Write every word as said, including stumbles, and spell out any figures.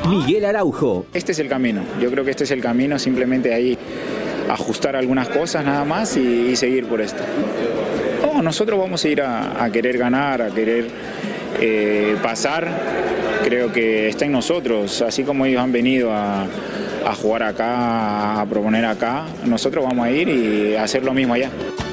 Miguel Araujo. Este es el camino, yo creo que este es el camino, simplemente ahí ajustar algunas cosas nada más y, y seguir por esto. No, nosotros vamos a ir a, a querer ganar, a querer eh, pasar, creo que está en nosotros, así como ellos han venido a, a jugar acá, a proponer acá, nosotros vamos a ir y a hacer lo mismo allá.